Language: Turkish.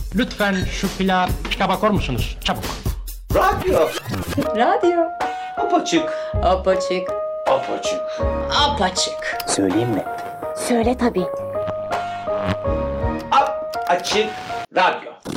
Lütfen şu pilağa pika bakar mısınız? Çabuk. Radyo. Radyo. Apaçık. Apaçık. Apaçık. Apaçık. Söyleyeyim mi? Söyle tabii. Açık radyo.